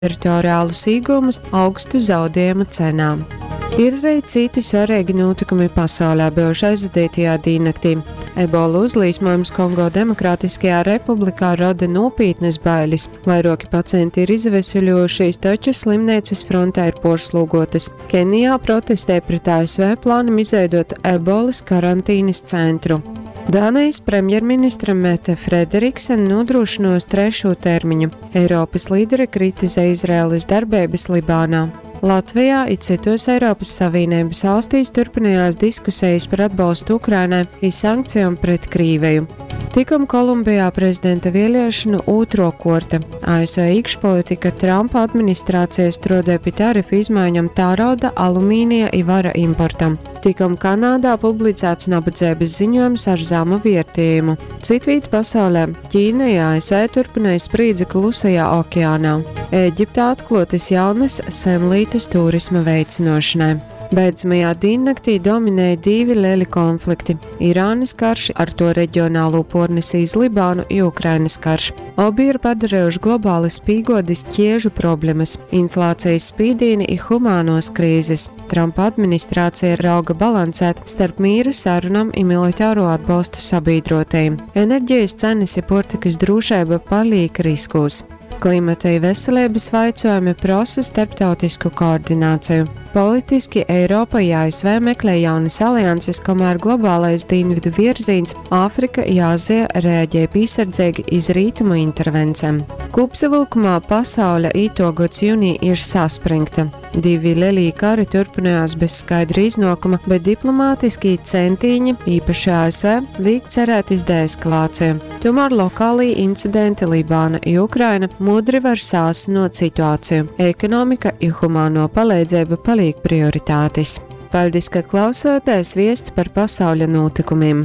teritoriālu sīgumus augstu zaudējumu cenām. Ir arī citi svarīgi notikumi pasaulē bijuši aizvadītajā diennakti. Ebola uzlīsmojums Kongo Demokrātiskajā republikā rada nopietnas bailes. Vairāki pacienti ir izveseļojušies, taču slimnīcas frontē ir porslūgotas. Kenijā protestē pret ASV plānam izveidot ebolas karantīnas centru. Dānijas premjerministra Mette Frederiksen nodrošinos 3. termiņu. Eiropas līderi kritizē Izraēlas darbības Libānā. Latvijā un citos Eiropas Savienības valstīs turpinājās diskusijas par atbalstu Ukrainai un sankcijām pret Krieviju. Tikam Kolumbijā prezidenta vēlēšanu otro korte. ASV iekšpolitika Trumpa administrācija strādāja pie tarifu izmaiņām tārauda, alumīnija un vara importam. Tikam Kanādā publicēts nabadzības ziņojums ar zemu vērtējumu. Citvīt pasaulē Ķīna un ASV turpināja sprīdzi Klusajā okeānā. Ēģiptā atklātas jaunas senlītes turisma veicinošanai. Beidzamajā diennaktī dominēja 2 lieli konflikti – Irānas karš, ar to reģionālo pornesīs Libānu un Ukrainas karš. Abi ir padarījuši globāli spīgodis ķiežu problēmas, inflācijas spīdīni un humānos krīzes. Trumpa administrācija rauga balansēt starp mīra sarunam un militāro atbalstu sabiedrotajiem. Enerģijas cenas un portikas drošība paliek riskos. Klimata un veselības jautājumi prasa starptautisku koordināciju. Politiski Eiropa un ASV meklē jaunas alianses, kamēr globālais dienvidu virziens Āfrika un Āzija reaģē piesardzīgi iz rītumu intervencēm. Kopsavilkumā pasaule ītogods jūnija ir saspringta. 2 lielie kari turpinājās bez skaidra iznākuma, bet diplomātiskie centieni, īpaši ASV, liek cerēt iz deeskalāciju. Tomēr lokālie incidenti Libāna un Ukraina mudri var sāsinot situāciju. Ekonomika un humāno palīdzība paliek prioritātes. Paldies, ka klausāties viests par pasaules notikumiem.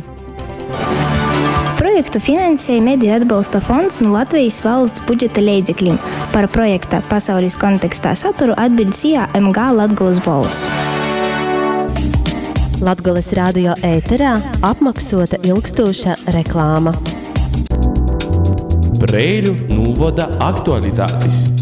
Projektu finansēja Mediju atbalsta fonds no Latvijas valsts budžeta līdzekļiem. Par projekta pasaules kontekstā saturu atbild CMG Latgoles balss. Latgoles radio ēterā apmaksota ilgstoša reklāma. Breiļu novada aktualitātes.